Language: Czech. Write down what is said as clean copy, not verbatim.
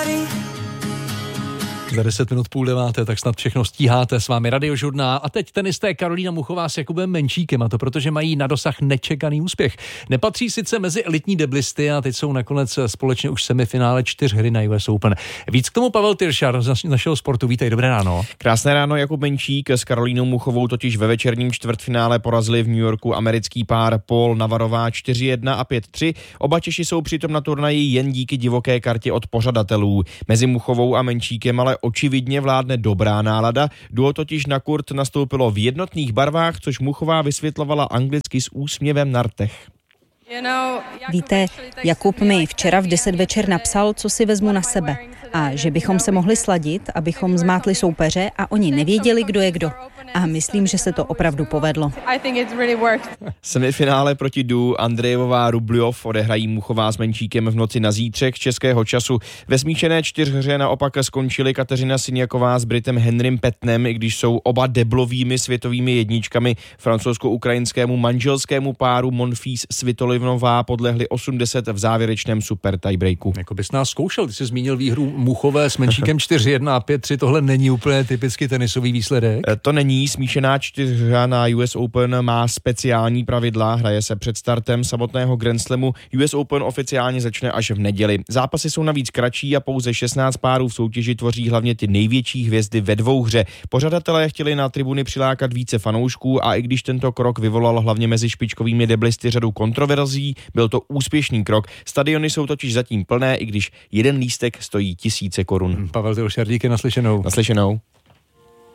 Za 10 minut 8:30, tak snad všechno stíháte. S vámi Radiožurnál. A teď tenisté Karolína Muchová s Jakubem Menčíkem, a to protože mají na dosah nečekaný úspěch. Nepatří sice mezi elitní deblisty a teď jsou nakonec společně už v semifinále 4 hry na US Open. Víc k tomu Pavel Tyršar z našeho sportu. Vítej, dobré ráno. Krásné ráno, Jakub Menčík s Karolínou Muchovou totiž ve večerním čtvrtfinále porazili v New Yorku americký pár Paul Navarová 4-1 a 5-3. Oba Češi jsou přitom na turnaji jen díky divoké kartě od pořadatelů. Mezi Muchovou a Menčíkem ale očividně vládne dobrá nálada. Duo totiž na kurt nastoupilo v jednotných barvách, což Muchová vysvětlovala anglicky s úsměvem na rtech. Víte, Jakub mi včera v 10 večer napsal, co si vezmu na sebe a že bychom se mohli sladit, abychom zmátli soupeře a oni nevěděli, kdo je kdo. A myslím, že se to opravdu povedlo. Semifinále proti duu Andrejevová Rubljov odehrají Muchová s Menčíkem v noci na zítřek českého času. Ve smíšené čtyřhře naopak skončili Kateřina Siniaková s Britem Henrym Petnem, i když jsou oba deblovými světovými jedničkami. Francouzsko-ukrajinskému manželskému páru Monfils Svitolinová podlehli 8-10 v závěrečném super tiebreaku. Jako bys nás zkoušel, ty jsi zmínil výhru Muchové s Menčíkem 4-1 a 5-3, tohle není úplně typicky tenisový výsledek? To není. Smíšená čtyřhra na US Open má speciální pravidla, hraje se před startem samotného Grand Slamu. US Open oficiálně začne až v neděli. Zápasy jsou navíc kratší a pouze 16 párů v soutěži tvoří hlavně ty největší hvězdy ve dvouhře. Pořadatelé chtěli na tribuny přilákat více fanoušků a i když tento krok vyvolal hlavně mezi špičkovými deblisty řadu kontroverzí, byl to úspěšný krok. Stadiony jsou totiž zatím plné, i když jeden lístek stojí 1000 korun. Pavel Tyršar, díky, naslyšenou. Naslyšenou.